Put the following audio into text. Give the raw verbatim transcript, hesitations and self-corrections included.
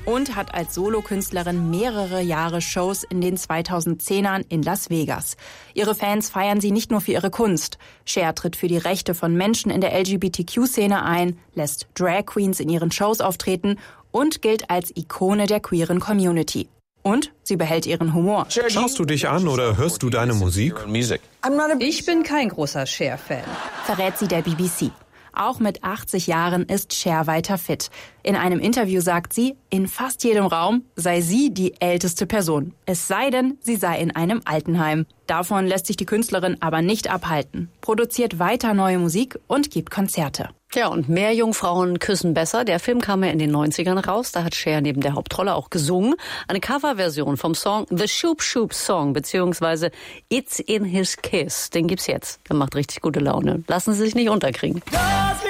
und hat als Solokünstlerin mehrere Jahre Shows in den zweitausendzehnern in Las Vegas. Ihre Fans feiern sie nicht nur für ihre Kunst. Cher tritt für die Rechte von Menschen in der L G B T Q-Szene ein, lässt Drag Queens in ihren Shows auftreten und gilt als Ikone der queeren Community. Und sie behält ihren Humor. Schaust du dich an oder hörst du deine Musik? Ich bin kein großer Cher-Fan, verrät sie der B B C. Auch mit achtzig Jahren ist Cher weiter fit. In einem Interview sagt sie, in fast jedem Raum sei sie die älteste Person. Es sei denn, sie sei in einem Altenheim. Davon lässt sich die Künstlerin aber nicht abhalten. Produziert weiter neue Musik und gibt Konzerte. Ja, und mehr Jungfrauen küssen besser. Der Film kam ja in den neunzigern raus. Da hat Cher neben der Hauptrolle auch gesungen. Eine Coverversion vom Song The Shoop Shoop Song, beziehungsweise It's in His Kiss. Den gibt's jetzt. Der macht richtig gute Laune. Lassen Sie sich nicht unterkriegen.